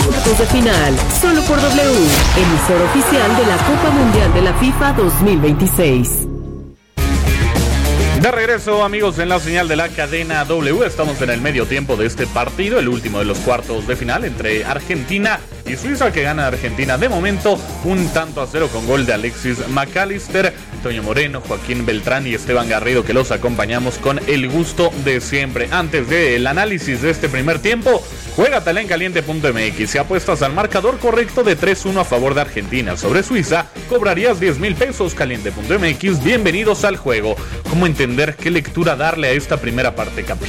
cuartos de final, solo por W, emisor oficial de la Copa Mundial de la FIFA 2026. De regreso, amigos, en la señal de la cadena W. Estamos en el medio tiempo de este partido, el último de los cuartos de final entre Argentina y Suiza, que gana Argentina de momento 1-0 con gol de Alexis McAllister, Toño Moreno, Joaquín Beltrán y Esteban Garrido, que los acompañamos con el gusto de siempre. Antes del análisis de este primer tiempo, juégatela en caliente.mx. Si apuestas al marcador correcto de 3-1 a favor de Argentina sobre Suiza, cobrarías 10,000 pesos. Caliente.mx, bienvenidos al juego. ¿Cómo entender qué lectura darle a esta primera parte, Capi?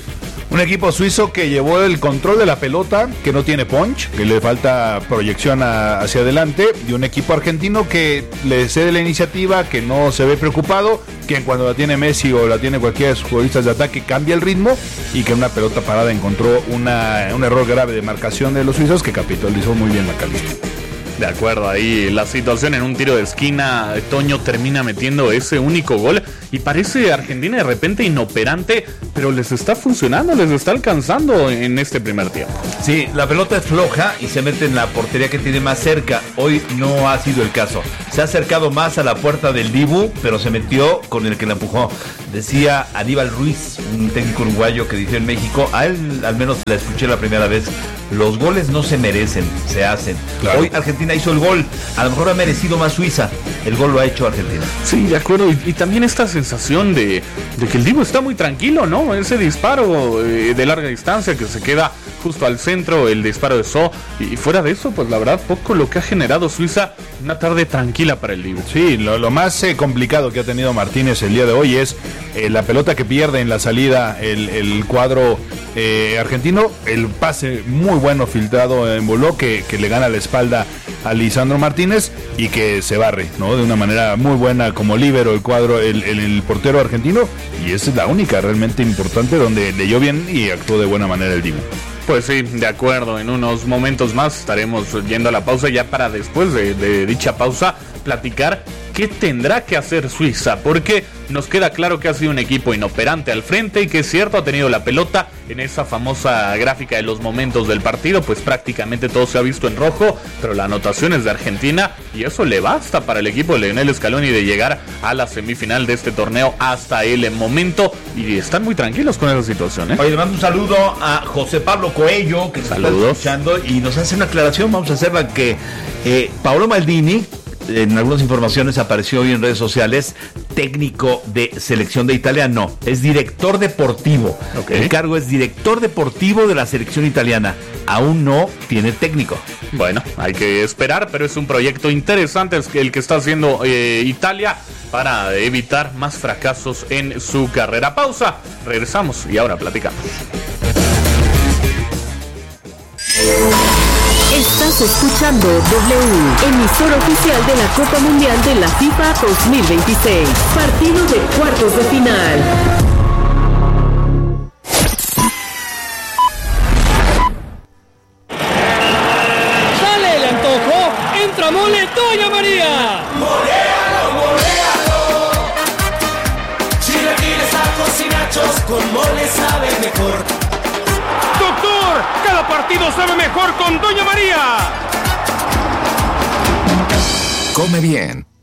Un equipo suizo que llevó el control de la pelota, que no tiene punch, que le falta proyección hacia adelante, y un equipo argentino que le cede la iniciativa, que no se ve preocupado, que cuando la tiene Messi o la tiene cualquiera de sus futbolistas de ataque cambia el ritmo, y que en una pelota parada encontró un error grave de marcación de los suizos que capitalizó muy bien McAllister. De acuerdo, ahí la situación en un tiro de esquina, Toño termina metiendo ese único gol y parece Argentina de repente inoperante, pero les está funcionando, les está alcanzando en este primer tiempo. Sí, la pelota es floja y se mete en la portería que tiene más cerca. Hoy no ha sido el caso. Se ha acercado más a la puerta del Dibu, pero se metió con el que la empujó. Decía Aníbal Ruiz, un técnico uruguayo que dice en México, a él al menos la escuché la primera vez, los goles no se merecen, se hacen. Claro. Hoy Argentina hizo el gol, a lo mejor ha merecido más Suiza, el gol lo ha hecho Argentina. Sí, de acuerdo, y también esta sensación de que el Dibu está muy tranquilo, ¿no? Ese disparo de larga distancia que se queda justo al centro, el disparo de So, y fuera de eso, pues la verdad, poco lo que ha generado Suiza, una tarde tranquila para el Dibu. Sí, lo más complicado que ha tenido Martínez el día de hoy es la pelota que pierde en la salida el cuadro argentino, el pase muy bueno filtrado en Boló que le gana la espalda a Lisandro Martínez y que se barre, ¿no? De una manera muy buena como líbero el cuadro, el portero argentino, y esa es la única realmente importante donde leyó bien y actuó de buena manera el Dibu. Pues sí, de acuerdo, en unos momentos más estaremos yendo a la pausa ya para después de dicha pausa platicar qué tendrá que hacer Suiza, porque nos queda claro que ha sido un equipo inoperante al frente y que es cierto, ha tenido la pelota en esa famosa gráfica de los momentos del partido, pues prácticamente todo se ha visto en rojo, pero la anotación es de Argentina y eso le basta para el equipo de Lionel Scaloni de llegar a la semifinal de este torneo hasta el momento y están muy tranquilos con esa situación, ¿eh? Oye, le mando un saludo a José Pablo Coello, que nos está escuchando y nos hace una aclaración, vamos a hacerla, que Paolo Maldini, en algunas informaciones apareció hoy en redes sociales, técnico de selección de Italia, no, es director deportivo. Okay. El cargo es director deportivo de la selección italiana, aún no tiene técnico. Bueno, hay que esperar, pero es un proyecto interesante el que está haciendo Italia para evitar más fracasos en su carrera. Pausa, regresamos y ahora platicamos. Estás escuchando W, emisor oficial de la Copa Mundial de la FIFA 2026. Partido de cuartos de final. ¡Sale el antojo! ¡Entra Mole Doña María! ¡Moléalo, moléalo! Chilaquiles, tacos y nachos, con Mole sabe mejor. ¡Doctor! ¡Cada partido sabe mejor con Doña María! Come bien,